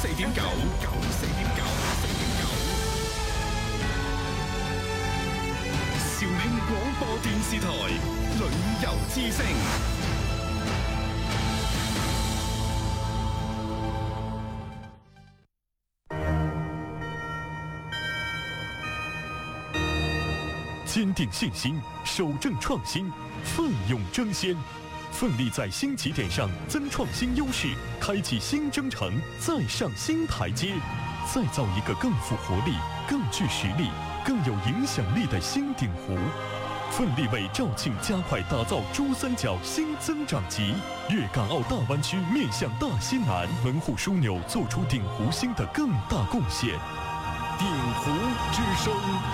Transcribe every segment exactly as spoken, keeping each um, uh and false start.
四點九，九四點九，四點九。肇慶廣播電視台旅遊之聲。 坚定信心，守正创新，奋勇争先，奋力在新起点上增创新优势，开启新征程，再上新台阶，再造一个更富活力、更具实力、更有影响力的新鼎湖。奋力为肇庆加快打造珠三角新增长极，粤港澳大湾区面向大西南门户枢纽，做出鼎湖新的更大贡献。鼎湖之声。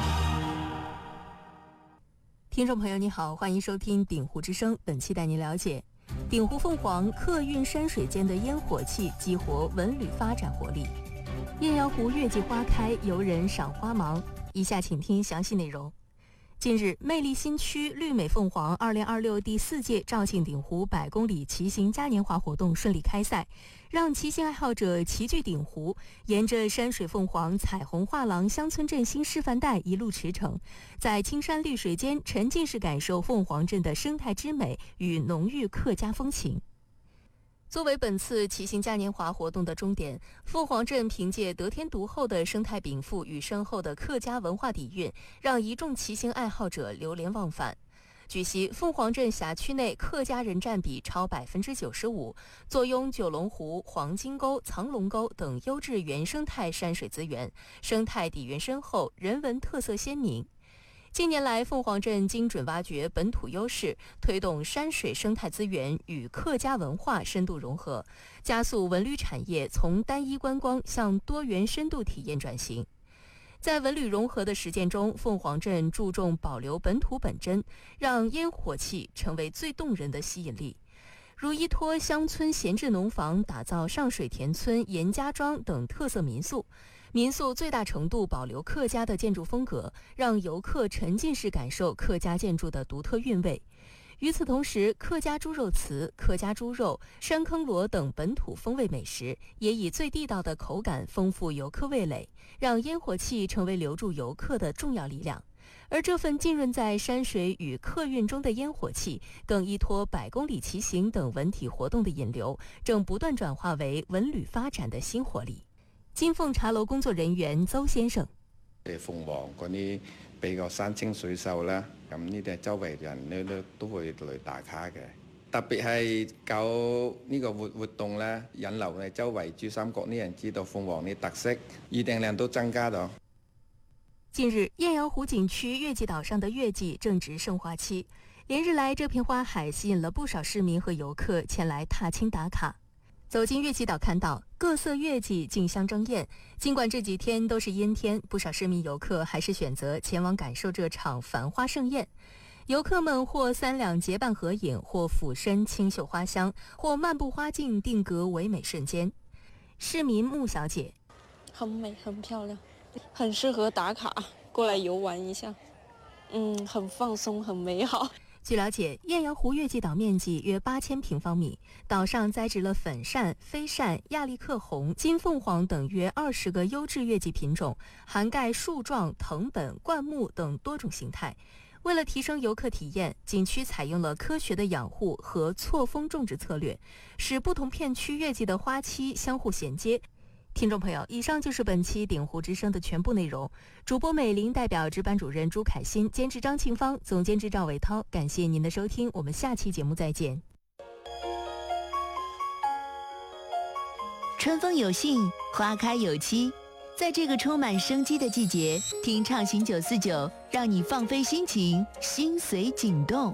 听众朋友你好，欢迎收听鼎湖之声，本期带您了解鼎湖凤凰客运山水间的烟火气激活文旅发展活力。雁阳湖月季花开，游人赏花忙。以下请听详细内容。近日，魅力新区绿美凤凰二零二六第四届肇庆鼎湖百公里骑行嘉年华活动顺利开赛，让骑行爱好者齐聚鼎湖，沿着山水凤凰彩虹画廊乡村振兴示范带一路驰骋，在青山绿水间沉浸式感受凤凰镇的生态之美与浓郁客家风情。作为本次骑行嘉年华活动的终点，凤凰镇凭借得天独厚的生态禀赋与深厚的客家文化底蕴，让一众骑行爱好者流连忘返。据悉，凤凰镇辖区内客家人占比超百分之九十五，坐拥九龙湖、黄金沟、藏龙沟等优质原生态山水资源，生态底蕴深厚，人文特色鲜明。近年来，凤凰镇精准挖掘本土优势，推动山水生态资源与客家文化深度融合，加速文旅产业从单一观光向多元深度体验转型。在文旅融合的实践中，凤凰镇注重保留本土本真，让烟火气成为最动人的吸引力。如依托乡村闲置农房打造上水田村严家庄等特色民宿，民宿最大程度保留客家的建筑风格，让游客沉浸式感受客家建筑的独特韵味。与此同时，客家猪肉糍、客家猪肉、山坑螺等本土风味美食也以最地道的口感丰富游客味蕾，让烟火气成为留住游客的重要力量。而这份浸润在山水与客运中的烟火气，更依托百公里骑行等文体活動的引流，正不斷轉化為文旅發展的新活力。金鳳茶樓工作人員鄒先生： 誒鳳凰嗰啲比較山清水秀啦，咁呢啲周圍人咧都都會嚟打卡嘅。特別係搞呢個活活動咧，引流咧周圍珠三角啲人知道鳳凰啲特色，預訂量都增加咗。 近日，雁陽湖景區月季島上的月季正值盛花期，連日來這片花海吸引了不少市民和遊客前來踏青打卡。走進月季島看到各色月季競相爭豔，儘管這幾天都是陰天，不少市民遊客還是選擇前往感受這場繁花盛宴。遊客們或三兩結伴合影，或俯身清嗅花香，或漫步花徑定格唯美瞬間。市民穆小姐： 很美，很漂亮，很適合打卡，過來遊玩一下。嗯，很放鬆，很美好。 據了解，雁陽湖月季島面積約八千平方米，島上栽植了粉扇、飛扇、亞歷克紅、金鳳凰等約二十個優質月季品種，涵蓋樹狀、藤本、灌木等多種形態。為了提升遊客體驗，景區採用了科學的養護和錯峰種植策略，使不同片區月季的花期相互銜接。聽眾朋友，以上就是本期鼎湖之聲的全部內容。主播美玲代表值班主任朱凱欣，監製張慶芳，總監製趙偉濤，感謝您的收聽，我們下期節目再見。 春風有信，花開有期，在這個充滿生機的季節，聽暢行九四九，讓你放飛心情，心隨景動。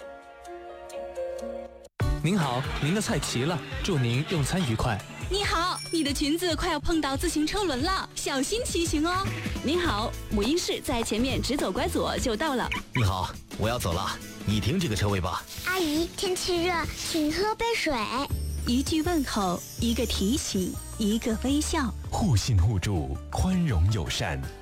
您好，您的菜齊了，祝您用餐愉快。 你好，你的裙子快要碰到自行車輪了，小心騎行哦。 你好，母嬰室在前面直走拐左就到了。 你好，我要走了，你停這個車位吧。 阿姨，天氣熱，請喝杯水。 一句問候，一個提醒，一個微笑， 互信互助，寬容友善。